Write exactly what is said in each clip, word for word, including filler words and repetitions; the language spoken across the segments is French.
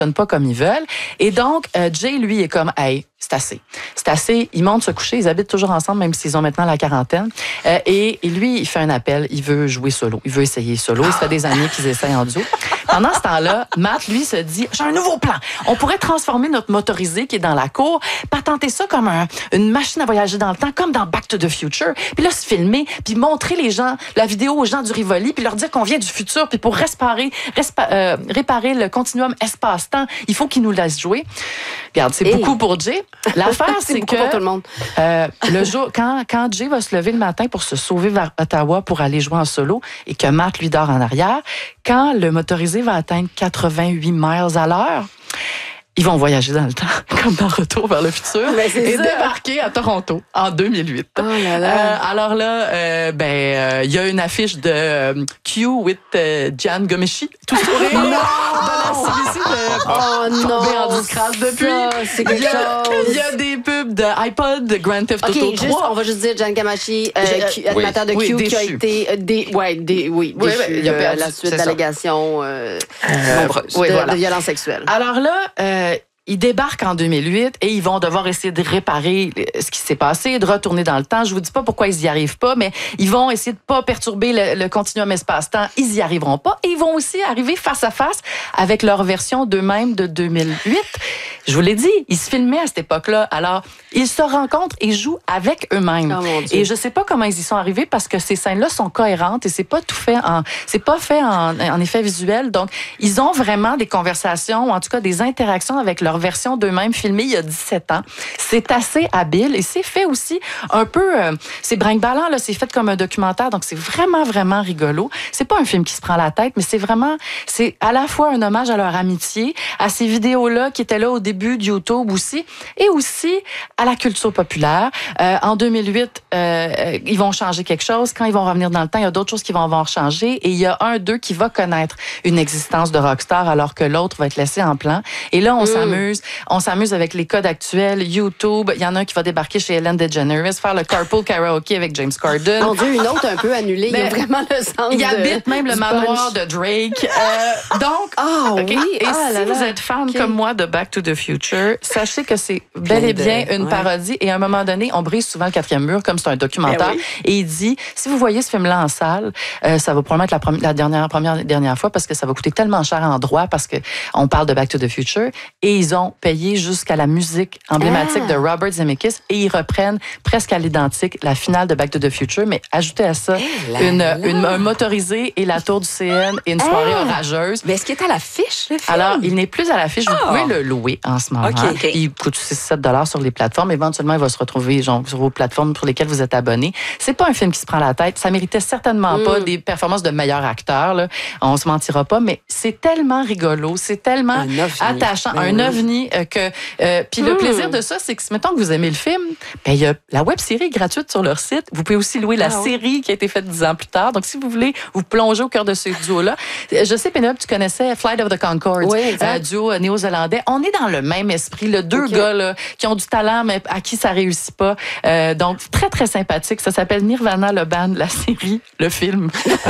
pas comme ils veulent. Et donc, euh, Jay, lui, est comme, hey, c'est assez. C'est assez. Ils montent se coucher. Ils habitent toujours ensemble, même s'ils ont maintenant la quarantaine. Euh, et, et lui, il fait un appel. Il veut jouer solo. Il veut essayer solo. Ça fait des années qu'ils essayent en duo. Pendant ce temps-là, Matt, lui, se dit, j'ai un nouveau plan. On pourrait transformer notre motorisé qui est dans la cour, patenter ça comme un, une machine à voyager dans le temps, comme dans Back to the Future. Puis là, se filmer, puis montrer les gens, la vidéo aux gens du Rivoli, puis leur dire qu'on vient du futur. Puis pour réparer, respa, euh, réparer le continuum espace-temps, il faut qu'ils nous laissent jouer. Regarde, c'est hey. beaucoup pour Jay. L'affaire, c'est, c'est que pour tout le monde. Euh, le jour, quand, quand Jay va se lever le matin pour se sauver vers Ottawa pour aller jouer en solo et que Matt lui dort en arrière, quand le motorisé va atteindre quatre-vingt-huit miles à l'heure, ils vont voyager dans le temps, comme dans Retour vers le futur, et ça. débarquer à Toronto en deux mille huit. Oh là là. Euh, alors là, euh, ben, il euh, y a une affiche de euh, Q with euh, Gian Gomeshi, tout sourire, non! de la C B C de oh tomber non, en disgrâce depuis. Ça, c'est quelque il y a, chose. Il y a des pubs de iPod, de Grand Theft Auto okay, trois. Juste, on va juste dire Gian Gomeshi, euh, Je, animateur oui, de Q, oui, qui a été, euh, des, ouais, des, oui, oui, déchu, oui, il a perdu, euh, la suite d'allégations euh, euh, oui, de, voilà. de violence sexuelle. Alors là, euh, ils débarquent en deux mille huit et ils vont devoir essayer de réparer ce qui s'est passé, de retourner dans le temps. Je vous dis pas pourquoi ils y arrivent pas, mais ils vont essayer de pas perturber le, le continuum espace-temps. Ils y arriveront pas. Et ils vont aussi arriver face à face avec leur version d'eux-mêmes de deux mille huit. Je vous l'ai dit, ils se filmaient à cette époque-là. Alors, ils se rencontrent et jouent avec eux-mêmes. Oh mon Dieu. Et je sais pas comment ils y sont arrivés parce que ces scènes-là sont cohérentes et c'est pas tout fait en, c'est pas fait en, en effet visuel. Donc, ils ont vraiment des conversations, ou en tout cas des interactions avec leur version d'eux-mêmes filmée il y a dix-sept ans. C'est assez habile et c'est fait aussi un peu, euh, c'est brinque-ballant, là, c'est fait comme un documentaire, donc c'est vraiment, vraiment rigolo. C'est pas un film qui se prend la tête, mais c'est vraiment, c'est à la fois un hommage à leur amitié, à ces vidéos-là qui étaient là au début de YouTube aussi, et aussi à la culture populaire. Euh, en deux mille huit, euh, ils vont changer quelque chose. Quand ils vont revenir dans le temps, il y a d'autres choses qui vont avoir changé et il y a un d'eux qui va connaître une existence de rockstar alors que l'autre va être laissé en plan. Et là, on mm. s'amuse. On s'amuse avec les codes actuels, YouTube. Il y en a un qui va débarquer chez Ellen DeGeneres, faire le carpool karaoke avec James Corden. Mon Dieu, une autre un peu annulée. Mais, il y a vraiment le sens Il de, habite même le manoir de Drake. Euh, donc, oh, okay. oui. Et ah, si là, là. vous êtes fan okay. comme moi de Back to the Future, sachez que c'est bel Plein et bien de, une ouais. parodie. Et à un moment donné, on brise souvent le quatrième mur, comme c'est un documentaire. Ben oui. Et il dit, si vous voyez ce film-là en salle, euh, ça va probablement être la, première, la dernière, première dernière fois parce que ça va coûter tellement cher en droit parce que on parle de Back to the Future. Et ils ont payé jusqu'à la musique emblématique ah. de Robert Zemeckis et ils reprennent presque à l'identique la finale de Back to the Future, mais ajoutez à ça hey, une, là. une, un motorisé et la tour du C N et une soirée ah. orageuse. Mais est-ce qu'il est à l'affiche, le film? Alors, il n'est plus à l'affiche. Vous oh. pouvez le louer en ce moment. Okay, okay. Il coûte six à sept dollars sur les plateformes. Éventuellement, il va se retrouver genre, sur vos plateformes pour lesquelles vous êtes abonné. C'est pas un film qui se prend la tête. Ça méritait certainement mm. pas des performances de meilleurs acteurs. Là. On se mentira pas, mais c'est tellement rigolo, c'est tellement un attachant, ben un oui. ovni euh, que... Euh, puis mm. le plaisir de ça, c'est que, mettons que vous aimez le film, ben, il y a la web-série gratuite sur leur site. Vous pouvez aussi louer la ah, série oui. qui a été faite dix ans plus tard. Donc, si vous voulez vous plonger au cœur de ce duo-là, je sais, Pénélope, tu connaissais Flight of the Conchords, oui, euh, duo néo-zélandais. On est dans le même esprit, là, deux okay. gars là, qui ont du talent, mais à qui ça réussit pas. Euh, donc, très, très sympathique. Ça s'appelle Nirvana, le band, la série, le film.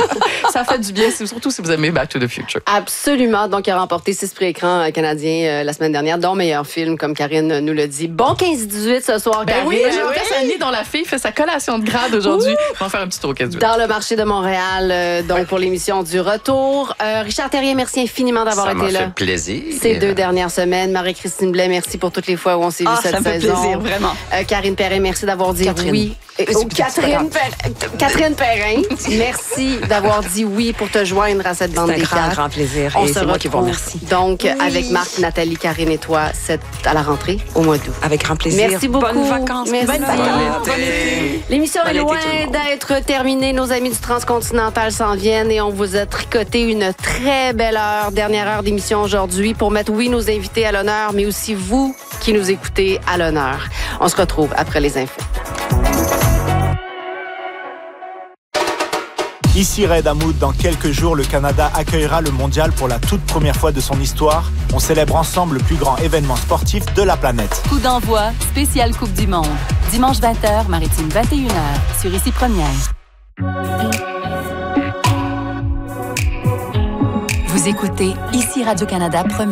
Ça fait du bien, surtout si vous aimez Back to the Future. Absolument. Donc, il a remporté six prix écran canadiens euh, la semaine dernière, dont meilleur film, comme Karine nous le dit. Bon quinze dix-huit ce soir, ben Karine. Oui, j'ai oui. Cassani, dont la fille fait sa collation de grade aujourd'hui. On va faire un petit tour au quinze dix-huit. Dans le marché de Montréal, euh, donc oui. pour l'émission du retour. Euh, Richard Terrien, merci infiniment d'avoir ça été là. Ça m'a fait plaisir. Ces deux dernières semaines. Marie-Christine Blais, merci pour toutes les fois où on s'est ah, vu cette ça me saison. fait plaisir, vraiment. Euh, Karine Perrin, merci d'avoir dit Catherine. oui. Oh, Catherine, Per... Catherine Perrin, merci d'avoir dit oui pour te joindre à cette bande des quatre. C'est un grand, grand plaisir. On et se c'est moi qui vous remercie. Donc, oui. avec Marc, Nathalie, Karine et toi, cette, à la rentrée, au mois d'août. Avec grand plaisir. Merci beaucoup. Bonnes vacances. Merci. Bonnes vacances. Bon été. L'émission bon est loin d'être été, terminée. Nos amis du Transcontinental s'en viennent et on vous a tricoté une très belle heure, dernière heure d'émission aujourd'hui pour mettre, oui, nos invités à l'honneur, mais aussi vous qui nous écoutez à l'honneur. On se retrouve après les infos. Ici Red Hamoud, dans quelques jours, le Canada accueillera le mondial pour la toute première fois de son histoire. On célèbre ensemble le plus grand événement sportif de la planète. Coup d'envoi, spéciale Coupe du Monde. Dimanche vingt heures, Maritime vingt et une heures, sur Ici Première. Vous écoutez Ici Radio-Canada Première.